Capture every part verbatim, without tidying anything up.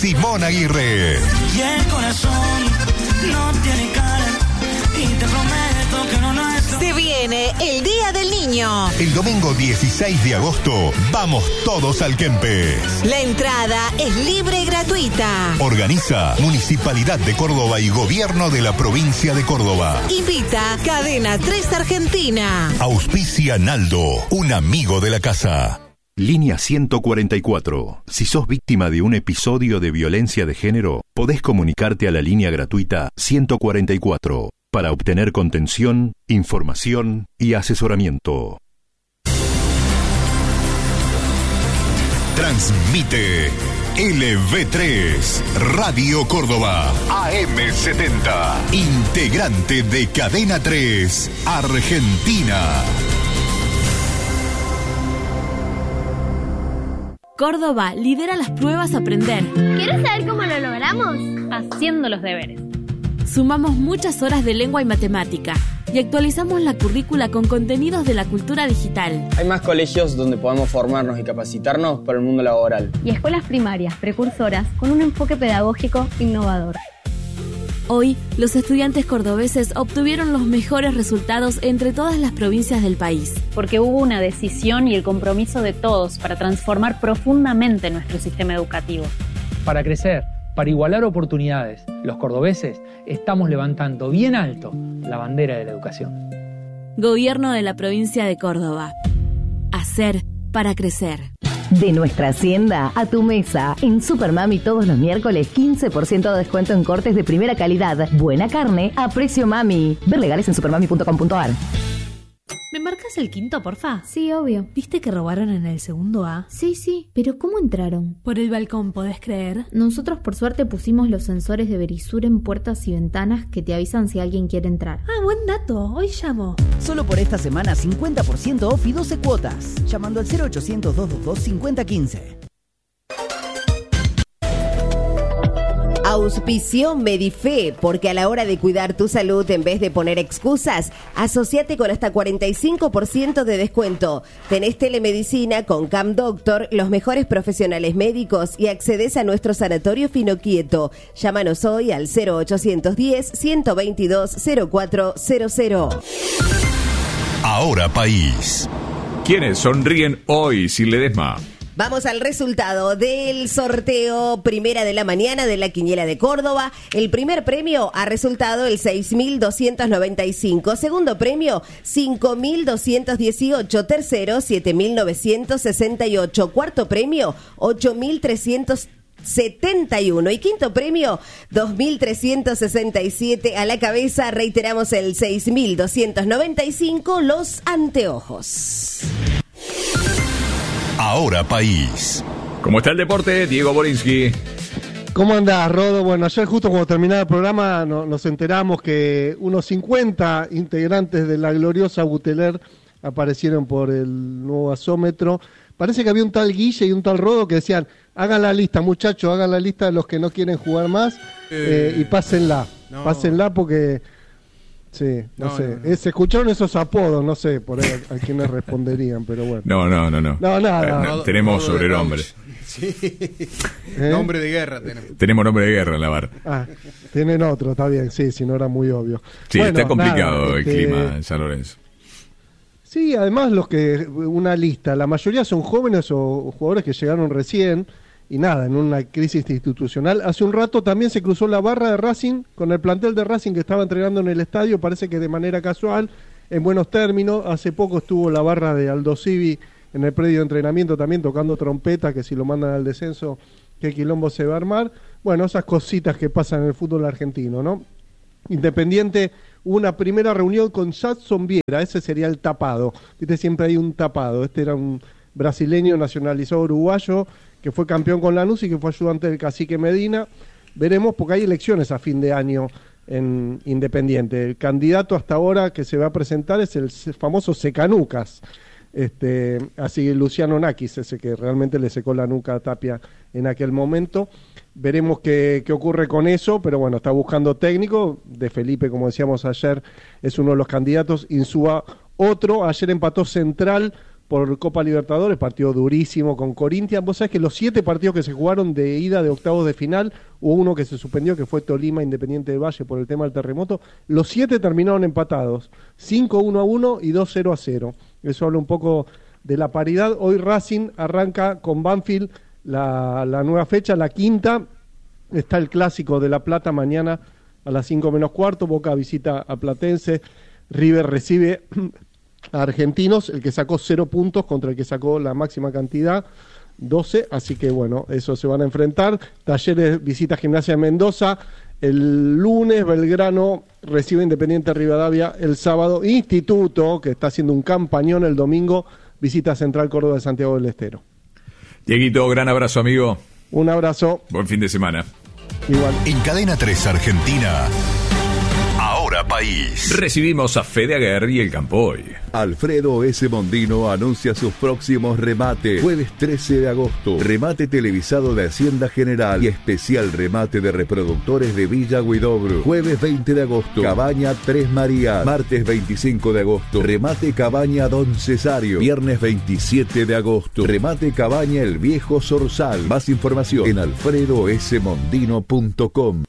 Simón Aguirre. Y el corazón no tiene cara y te prometo que no nuestro. Se viene el Día del Niño. El domingo dieciséis de agosto, vamos todos al Kempes. La entrada es libre y gratuita. Organiza Municipalidad de Córdoba y Gobierno de la Provincia de Córdoba. Invita Cadena tres Argentina. Auspicia Naldo, un amigo de la casa. Línea ciento cuarenta y cuatro. Si sos víctima de un episodio de violencia de género, podés comunicarte a la línea gratuita ciento cuarenta y cuatro para obtener contención, información y asesoramiento. Transmite L V tres, Radio Córdoba, A M setenta, integrante de Cadena tres, Argentina. Córdoba lidera las pruebas Aprender. ¿Quieres saber cómo lo logramos? Haciendo los deberes. Sumamos muchas horas de lengua y matemática y actualizamos la currícula con contenidos de la cultura digital. Hay más colegios donde podemos formarnos y capacitarnos para el mundo laboral. Y escuelas primarias, precursoras, con un enfoque pedagógico innovador. Hoy, los estudiantes cordobeses obtuvieron los mejores resultados entre todas las provincias del país. Porque hubo una decisión y el compromiso de todos para transformar profundamente nuestro sistema educativo. Para crecer, para igualar oportunidades, los cordobeses estamos levantando bien alto la bandera de la educación. Gobierno de la provincia de Córdoba. Hacer para crecer. De nuestra hacienda a tu mesa. En Supermami todos los miércoles quince por ciento de descuento en cortes de primera calidad. Buena carne a precio mami. Ver legales en supermami punto com punto a r. ¿Me marcas el quinto, porfa? Sí, obvio. ¿Viste que robaron en el segundo A? Sí, sí. ¿Pero cómo entraron? Por el balcón, ¿podés creer? Nosotros por suerte pusimos los sensores de Verisur en puertas y ventanas que te avisan si alguien quiere entrar. Ah, buen dato. Hoy llamo. Solo por esta semana cincuenta por ciento off y doce cuotas. Llamando al cero ochocientos, doscientos veintidós, cincuenta quince. Auspició Medife, porque a la hora de cuidar tu salud, en vez de poner excusas, asociate con hasta cuarenta y cinco por ciento de descuento. Tenés telemedicina con Cam Doctor, los mejores profesionales médicos y accedes a nuestro sanatorio Fino Quieto. Llámanos hoy al cero ochocientos diez, ciento veintidós, cero cuatro cero cero. Ahora País. ¿Quiénes sonríen hoy sin Ledesma? Vamos al resultado del sorteo primera de la mañana de la Quiniela de Córdoba. El primer premio ha resultado el seis mil doscientos noventa y cinco. Segundo premio, cinco mil doscientos dieciocho. Tercero, siete mil novecientos sesenta y ocho. Cuarto premio, ocho mil trescientos setenta y uno. Y quinto premio, dos mil trescientos sesenta y siete. A la cabeza, reiteramos el seis mil doscientos noventa y cinco, los anteojos. Ahora País. ¿Cómo está el deporte? Diego Borinsky. ¿Cómo andás, Rodo? Bueno, ayer justo cuando terminaba el programa no, nos enteramos que unos cincuenta integrantes de la gloriosa Buteler aparecieron por el nuevo gasómetro. Parece que había un tal Guille y un tal Rodo que decían, hagan la lista, muchachos, hagan la lista de los que no quieren jugar más eh, eh, y pásenla. No. Pásenla porque... Sí, no, no sé. No, no. Eh, se escucharon esos apodos, no sé por ahí a, a quiénes responderían, pero bueno. No, no, no, no. No, nada. Eh, no, tenemos sobrenombres. Sí. ¿Eh? Nombre de guerra tenemos. Tenemos nombre de guerra en la barra. Ah, tienen otro, está bien, sí, si no era muy obvio. Sí, bueno, está complicado nada, el este... clima en San Lorenzo. Sí, además los que, una lista, la mayoría son jóvenes o jugadores que llegaron recién. Y nada, en una crisis institucional. Hace un rato también se cruzó la barra de Racing con el plantel de Racing que estaba entrenando en el estadio, parece que de manera casual, en buenos términos. Hace poco estuvo la barra de Aldo Civi en el predio de entrenamiento también tocando trompeta, que si lo mandan al descenso, qué quilombo se va a armar. Bueno, esas cositas que pasan en el fútbol argentino, ¿no? Independiente, una primera reunión con Jadson Viera, ese sería el tapado. Viste, siempre hay un tapado. Este era un brasileño nacionalizado uruguayo, que fue campeón con Lanús y que fue ayudante del cacique Medina. Veremos, porque hay elecciones a fin de año en Independiente. El candidato hasta ahora que se va a presentar es el famoso Secanucas. Este, así Luciano Nakis, ese que realmente le secó la nuca a Tapia en aquel momento. Veremos qué, qué ocurre con eso, pero bueno, está buscando técnico. De Felipe, como decíamos ayer, es uno de los candidatos. Insúa otro. Ayer empató Central por Copa Libertadores, partido durísimo con Corinthians. Vos sabés que los siete partidos que se jugaron de ida de octavos de final, hubo uno que se suspendió, que fue Tolima Independiente del Valle por el tema del terremoto. Los siete terminaron empatados, cinco uno a uno y dos cero a cero. Eso habla un poco de la paridad. Hoy Racing arranca con Banfield la, la nueva fecha, la quinta. Está el clásico de La Plata mañana a las cinco menos cuarto. Boca visita a Platense. River recibe a Argentinos, el que sacó cero puntos contra el que sacó la máxima cantidad, doce. Así que bueno, eso se van a enfrentar. Talleres visita Gimnasia de Mendoza. El lunes Belgrano recibe Independiente Rivadavia. El sábado Instituto, que está haciendo un campañón. El domingo visita Central Córdoba de Santiago del Estero. Dieguito, gran abrazo, amigo. Un abrazo. Buen fin de semana. Igual. En Cadena tres Argentina, Ahora País. Recibimos a Fede Aguerre y el Campoy. Alfredo S. Mondino anuncia sus próximos remates. Jueves trece de agosto, remate televisado de Hacienda General y especial remate de reproductores de Villa Huidobro. Jueves veinte de agosto, Cabaña Tres Marías. Martes veinticinco de agosto, remate Cabaña Don Cesario. Viernes veintisiete de agosto, remate Cabaña El Viejo Zorzal. Más información en alfredo s mondino punto com.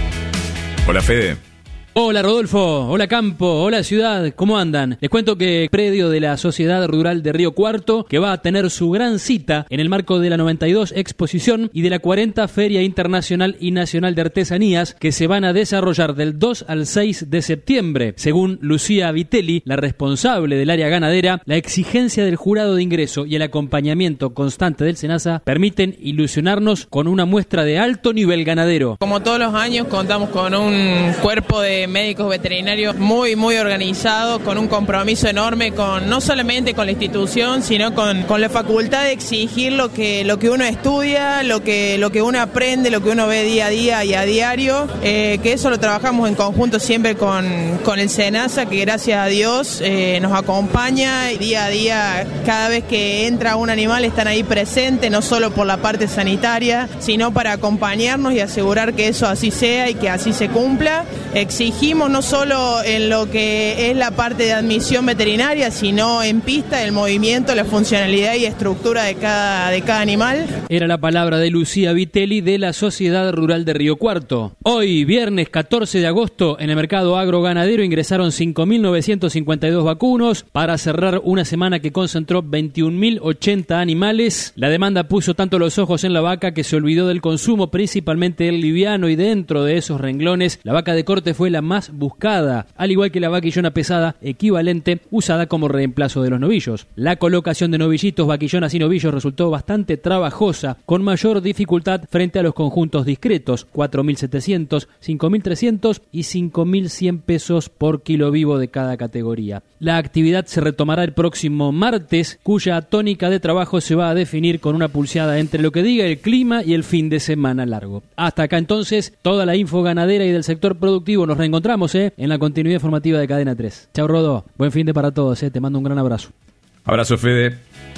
Hola, Fede. Hola Rodolfo, hola Campo, hola Ciudad, ¿cómo andan? Les cuento que el predio de la Sociedad Rural de Río Cuarto, que va a tener su gran cita en el marco de la noventa y dos Exposición y de la cuarenta Feria Internacional y Nacional de Artesanías, que se van a desarrollar del dos al seis de septiembre. Según Lucía Vitelli, la responsable del área ganadera, la exigencia del jurado de ingreso y el acompañamiento constante del SENASA permiten ilusionarnos con una muestra de alto nivel ganadero. Como todos los años contamos con un cuerpo de médicos veterinarios muy muy organizado, con un compromiso enorme con no solamente con la institución, sino con, con la facultad de exigir lo que lo que uno estudia, lo que lo que uno aprende, lo que uno ve día a día y a diario, eh, que eso lo trabajamos en conjunto siempre con, con el SENASA, que gracias a Dios eh, nos acompaña y día a día, cada vez que entra un animal están ahí presentes, no solo por la parte sanitaria, sino para acompañarnos y asegurar que eso así sea y que así se cumpla. Exigimos no solo en lo que es la parte de admisión veterinaria, sino en pista, el movimiento, la funcionalidad y estructura de cada, de cada animal. Era la palabra de Lucía Vitelli de la Sociedad Rural de Río Cuarto. Hoy, viernes catorce de agosto, en el mercado agroganadero ingresaron cinco mil novecientos cincuenta y dos vacunos para cerrar una semana que concentró veintiún mil ochenta animales. La demanda puso tanto los ojos en la vaca que se olvidó del consumo, principalmente el liviano, y dentro de esos renglones, la vaca de corte fue la más buscada, al igual que la vaquillona pesada equivalente usada como reemplazo de los novillos. La colocación de novillitos, vaquillonas y novillos resultó bastante trabajosa, con mayor dificultad frente a los conjuntos discretos, cuatro mil setecientos, cinco mil trescientos y cinco mil cien pesos por kilo vivo de cada categoría. La actividad se retomará el próximo martes, cuya tónica de trabajo se va a definir con una pulseada entre lo que diga el clima y el fin de semana largo. Hasta acá entonces, toda la info ganadera y del sector productivo. Nos reencontramos eh, en la continuidad informativa de Cadena tres. Chau Rodo, buen fin de para todos, eh. Te mando un gran abrazo. Abrazo, Fede.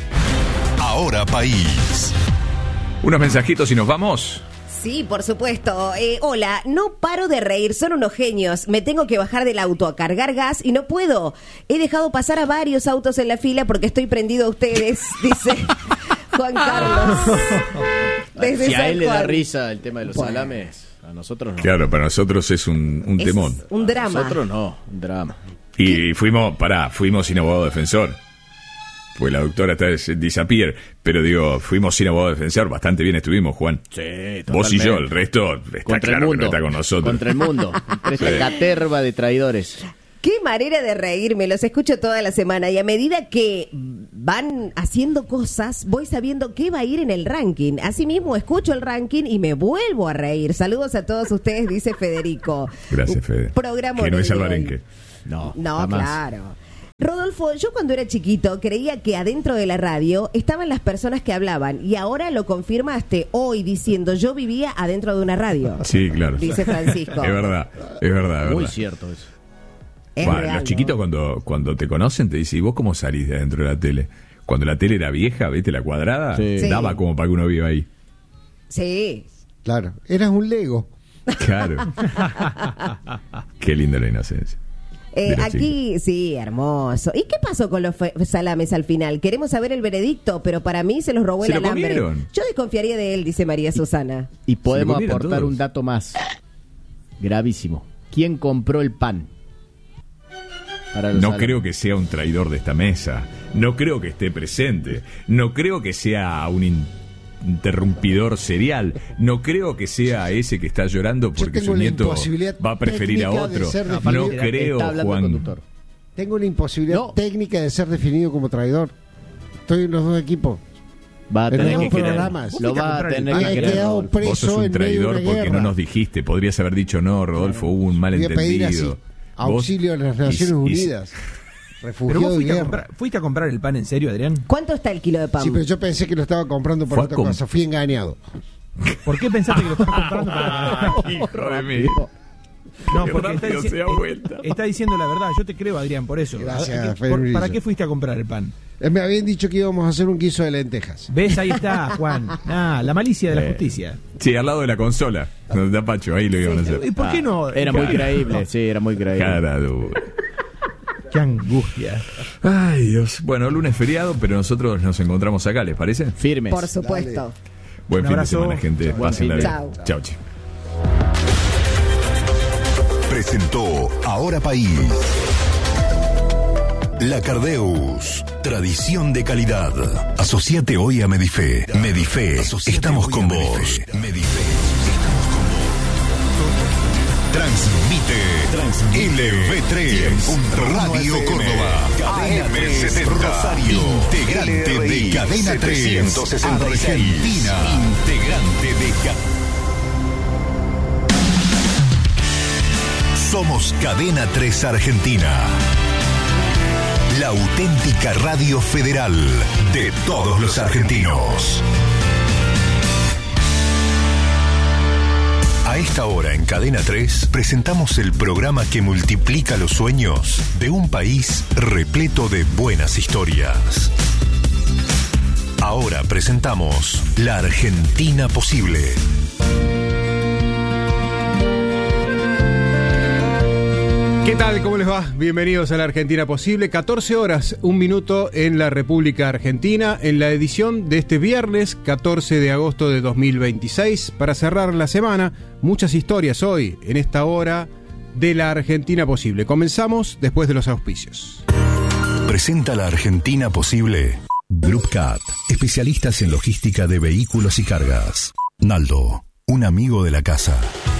Ahora País. Unos mensajitos y nos vamos. Sí, por supuesto. Eh, hola, no paro de reír, son unos genios. Me tengo que bajar del auto a cargar gas y no puedo. He dejado pasar a varios autos en la fila porque estoy prendido a ustedes, dice Juan Carlos. Desde si a él le da risa el tema de los bueno. salames, a nosotros no. Claro, para nosotros es un, un es temón. Un drama. A nosotros no, un drama. Y fuimos, pará, fuimos sin abogado defensor. Pues la doctora está disappear, pero digo, fuimos sin abogado defensor, bastante bien estuvimos, Juan. Sí, totalmente. Vos y yo, el resto está Contra claro que no está con nosotros. Contra el mundo, entre esta sí. caterva de traidores. Qué manera de reírme, los escucho toda la semana y a medida que van haciendo cosas, voy sabiendo qué va a ir en el ranking. Asimismo, escucho el ranking y me vuelvo a reír. Saludos a todos ustedes, dice Federico. Gracias, Fede. Programa que no es alvarenque. No, no, jamás. Claro. Rodolfo, yo cuando era chiquito creía que adentro de la radio estaban las personas que hablaban y ahora lo confirmaste hoy diciendo yo vivía adentro de una radio. Sí, claro. Dice Francisco. Es verdad, es verdad, es Muy verdad. cierto eso. Es bueno, real, los chiquitos ¿no? cuando, cuando te conocen te dicen, ¿y vos cómo salís de adentro de la tele? Cuando la tele era vieja, ¿viste la cuadrada? Sí. Daba como para que uno viva ahí. Sí. Claro, eras un Lego. Claro. Qué linda la inocencia. Eh, aquí, sí, hermoso. ¿Y qué pasó con los salames al final? Queremos saber el veredicto, pero para mí se los robó el alambre. Comieron. Yo desconfiaría de él, dice María Susana. Y podemos aportar todos. un dato más gravísimo. ¿Quién compró el pan? Para no salames. Creo que sea un traidor de esta mesa. No creo que esté presente. No creo que sea un in- interrumpidor serial. No creo que sea ese que está llorando porque su nieto va a preferir a otro. No, no creo, Juan. Tengo una imposibilidad no. técnica de ser definido como traidor. Estoy en los dos equipos. Va a en tener los que dos programas. Lo va a tener que creer. Vos sos un traidor porque guerra. no nos dijiste. Podrías haber dicho no, Rodolfo, hubo un malentendido. Auxilio de las Naciones y, Unidas. Y, Pero vos fuiste a, comprar, fuiste a comprar el pan en serio, Adrián. ¿Cuánto está el kilo de pan? Sí, pero yo pensé que lo estaba comprando por otra cosa. Fui engañado. ¿Por qué pensaste que lo estabas comprando para... Hijo de mí. No, porque está, dici- está diciendo la verdad. Yo te creo, Adrián, por eso. Gracias, ¿Qué, por, ¿Para qué fuiste a comprar el pan? Me habían dicho que íbamos a hacer un guiso de lentejas. ¿Ves? Ahí está, Juan. Ah, la malicia de la justicia. Sí, al lado de la consola. Donde está Pacho, ahí lo iban a hacer. ¿Y por qué no? Era muy creíble, sí, era muy creíble. Cara dura. Qué angustia. Ay, Dios. Bueno, lunes feriado, pero nosotros nos encontramos acá, ¿les parece? Firmes. Por supuesto. Dale. Buen Un fin abrazo. de semana, gente. Pásenla bien. Chao. Chao, chao. Presentó Ahora País. La Cardeus, tradición de calidad. Asociate hoy a Medife. Medife, estamos con vos. Medife. Transmite, Transmite L V tres, Radio Córdoba, Cadena trescientos sesenta, Rosario, integrante de Cadena tres, Argentina, integrante de Cadena. Somos Cadena tres Argentina, la auténtica radio federal de todos los argentinos. A esta hora en Cadena tres presentamos el programa que multiplica los sueños de un país repleto de buenas historias. Ahora presentamos La Argentina Posible. ¿Qué tal? ¿Cómo les va? Bienvenidos a La Argentina Posible. catorce horas, un minuto en la República Argentina, en la edición de este viernes catorce de agosto de dos mil veintiséis. Para cerrar la semana, muchas historias hoy, en esta hora de La Argentina Posible. Comenzamos después de los auspicios. Presenta La Argentina Posible Group Cat, especialistas en logística de vehículos y cargas. Naldo, un amigo de la casa.